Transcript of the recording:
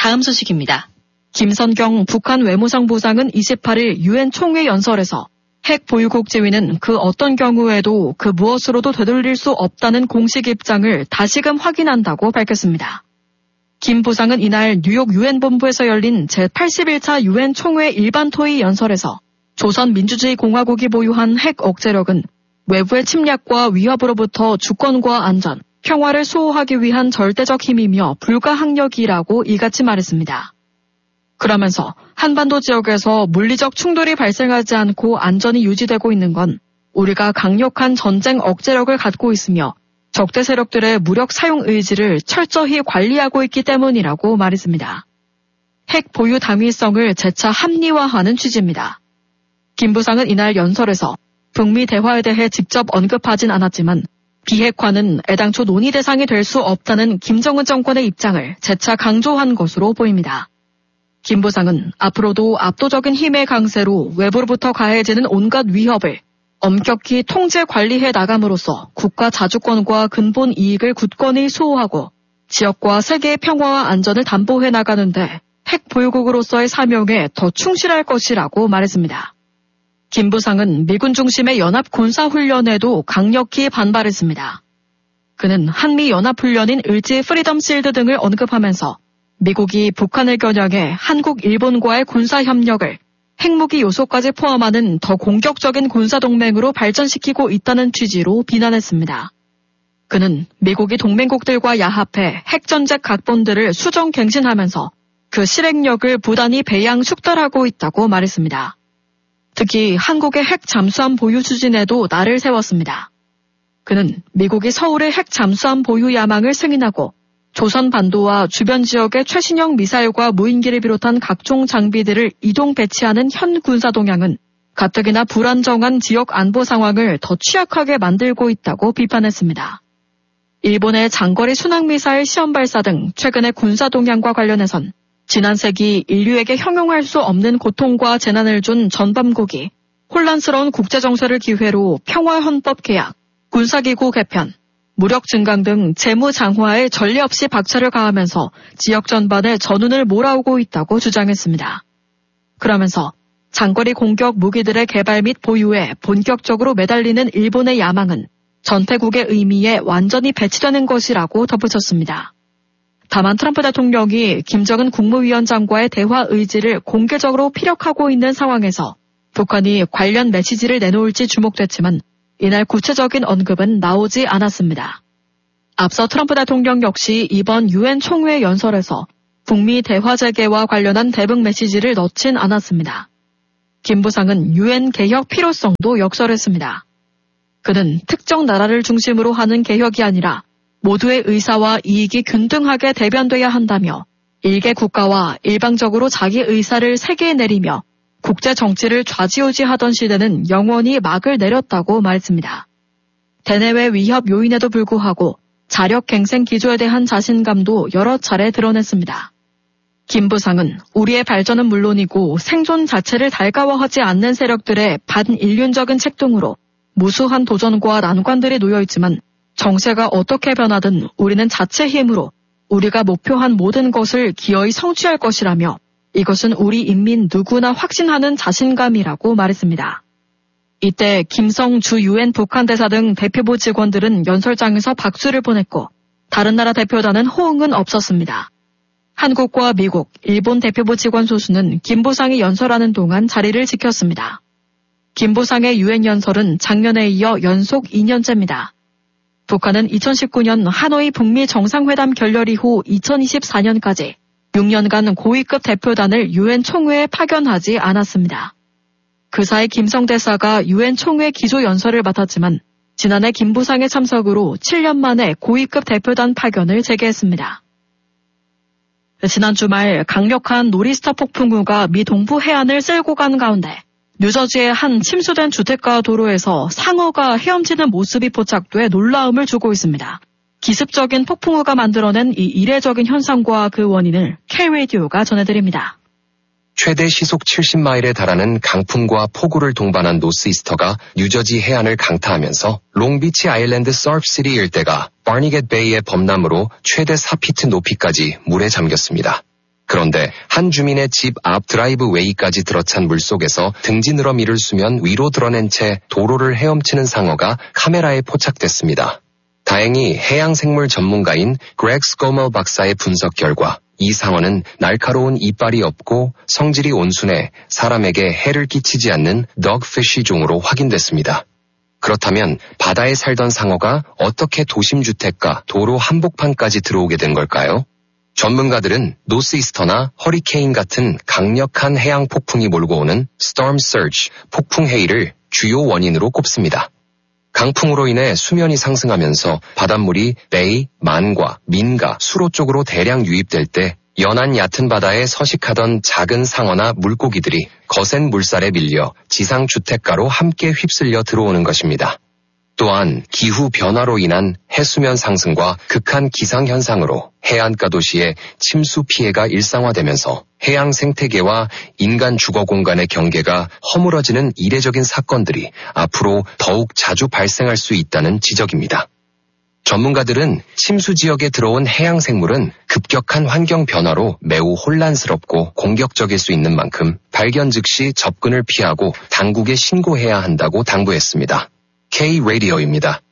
다음 소식입니다. 김선경 북한 외무상부상은 28일 유엔 총회 연설에서 핵 보유국 지위는 그 어떤 경우에도 그 무엇으로도 되돌릴 수 없다는 공식 입장을 다시금 확인한다고 밝혔습니다. 김 부상은 이날 뉴욕 유엔 본부에서 열린 제81차 유엔 총회 일반 토의 연설에서 조선민주주의공화국이 보유한 핵 억제력은 외부의 침략과 위협으로부터 주권과 안전, 평화를 수호하기 위한 절대적 힘이며 불가항력이라고 이같이 말했습니다. 그러면서 한반도 지역에서 물리적 충돌이 발생하지 않고 안전이 유지되고 있는 건 우리가 강력한 전쟁 억제력을 갖고 있으며 적대 세력들의 무력 사용 의지를 철저히 관리하고 있기 때문이라고 말했습니다. 핵 보유 당위성을 재차 합리화하는 취지입니다. 김 부상은 이날 연설에서 북미 대화에 대해 직접 언급하진 않았지만 비핵화는 애당초 논의 대상이 될 수 없다는 김정은 정권의 입장을 재차 강조한 것으로 보입니다. 김 부상은 앞으로도 압도적인 힘의 강세로 외부로부터 가해지는 온갖 위협을 엄격히 통제 관리해 나감으로써 국가 자주권과 근본 이익을 굳건히 수호하고 지역과 세계의 평화와 안전을 담보해 나가는데 핵 보유국으로서의 사명에 더 충실할 것이라고 말했습니다. 김 부상은 미군 중심의 연합 군사훈련에도 강력히 반발했습니다. 그는 한미 연합훈련인 을지 프리덤 실드 등을 언급하면서 미국이 북한을 겨냥해 한국, 일본과의 군사협력을 핵무기 요소까지 포함하는 더 공격적인 군사동맹으로 발전시키고 있다는 취지로 비난했습니다. 그는 미국이 동맹국들과 야합해 핵전쟁 각본들을 수정갱신하면서 그 실행력을 부단히 배양 축달하고 있다고 말했습니다. 특히 한국의 핵 잠수함 보유 추진에도 날을 세웠습니다. 그는 미국이 서울의 핵 잠수함 보유 야망을 승인하고 조선 반도와 주변 지역의 최신형 미사일과 무인기를 비롯한 각종 장비들을 이동 배치하는 현 군사 동향은 가뜩이나 불안정한 지역 안보 상황을 더 취약하게 만들고 있다고 비판했습니다. 일본의 장거리 순항미사일 시험 발사 등 최근의 군사 동향과 관련해선 지난 세기 인류에게 형용할 수 없는 고통과 재난을 준 전범국이 혼란스러운 국제정세를 기회로 평화헌법 계약, 군사기구 개편, 무력 증강 등 재무 장화에 전례 없이 박차를 가하면서 지역 전반에 전운을 몰아오고 있다고 주장했습니다. 그러면서 장거리 공격 무기들의 개발 및 보유에 본격적으로 매달리는 일본의 야망은 전패국의 의미에 완전히 배치되는 것이라고 덧붙였습니다. 다만 트럼프 대통령이 김정은 국무위원장과의 대화 의지를 공개적으로 피력하고 있는 상황에서 북한이 관련 메시지를 내놓을지 주목됐지만 이날 구체적인 언급은 나오지 않았습니다. 앞서 트럼프 대통령 역시 이번 유엔 총회 연설에서 북미 대화 재개와 관련한 대북 메시지를 넣진 않았습니다. 김 부상은 유엔 개혁 필요성도 역설했습니다. 그는 특정 나라를 중심으로 하는 개혁이 아니라 모두의 의사와 이익이 균등하게 대변돼야 한다며 일개 국가와 일방적으로 자기 의사를 세계에 내리며 국제 정치를 좌지우지하던 시대는 영원히 막을 내렸다고 말했습니다. 대내외 위협 요인에도 불구하고 자력 갱생 기조에 대한 자신감도 여러 차례 드러냈습니다. 김 부상은 우리의 발전은 물론이고 생존 자체를 달가워하지 않는 세력들의 반인륜적인 책동으로 무수한 도전과 난관들이 놓여있지만 정세가 어떻게 변하든 우리는 자체 힘으로 우리가 목표한 모든 것을 기어이 성취할 것이라며 이것은 우리 인민 누구나 확신하는 자신감이라고 말했습니다. 이때 김성 주 유엔 북한 대사 등 대표부 직원들은 연설장에서 박수를 보냈고 다른 나라 대표단은 호응은 없었습니다. 한국과 미국, 일본 대표부 직원 소수는 김 부상이 연설하는 동안 자리를 지켰습니다. 김 부상의 유엔 연설은 작년에 이어 연속 2년째입니다. 북한은 2019년 하노이 북미 정상회담 결렬 이후 2024년까지 6년간 고위급 대표단을 유엔 총회에 파견하지 않았습니다. 그 사이 김성 대사가 유엔 총회 기조 연설을 맡았지만 지난해 김 부상의 참석으로 7년 만에 고위급 대표단 파견을 재개했습니다. 지난 주말 강력한 노리스터 폭풍우가 미 동부 해안을 쓸고 간 가운데 뉴저지의 한 침수된 주택가 도로에서 상어가 헤엄치는 모습이 포착돼 놀라움을 주고 있습니다. 기습적인 폭풍우가 만들어낸 이 이례적인 현상과 그 원인을 K-라디오가 전해드립니다. 최대 시속 70마일에 달하는 강풍과 폭우를 동반한 노스이스터가 뉴저지 해안을 강타하면서 롱비치 아일랜드 서프시티 일대가 바니겟 베이의 범람으로 최대 4피트 높이까지 물에 잠겼습니다. 그런데 한 주민의 집 앞 드라이브웨이까지 들어찬 물속에서 등지늘어 미를 수면 위로 드러낸 채 도로를 헤엄치는 상어가 카메라에 포착됐습니다. 다행히 해양생물 전문가인 그렉 스코멀 박사의 분석 결과 이 상어는 날카로운 이빨이 없고 성질이 온순해 사람에게 해를 끼치지 않는 덕피쉬 종으로 확인됐습니다. 그렇다면 바다에 살던 상어가 어떻게 도심주택가 도로 한복판까지 들어오게 된 걸까요? 전문가들은 노스이스터나 허리케인 같은 강력한 해양 폭풍이 몰고 오는 storm surge, 폭풍 해일을 주요 원인으로 꼽습니다. 강풍으로 인해 수면이 상승하면서 바닷물이 베이, 만과, 민가, 수로 쪽으로 대량 유입될 때 연안 얕은 바다에 서식하던 작은 상어나 물고기들이 거센 물살에 밀려 지상 주택가로 함께 휩쓸려 들어오는 것입니다. 또한 기후 변화로 인한 해수면 상승과 극한 기상 현상으로 해안가 도시의 침수 피해가 일상화되면서 해양 생태계와 인간 주거 공간의 경계가 허물어지는 이례적인 사건들이 앞으로 더욱 자주 발생할 수 있다는 지적입니다. 전문가들은 침수 지역에 들어온 해양 생물은 급격한 환경 변화로 매우 혼란스럽고 공격적일 수 있는 만큼 발견 즉시 접근을 피하고 당국에 신고해야 한다고 당부했습니다. K-라디오입니다.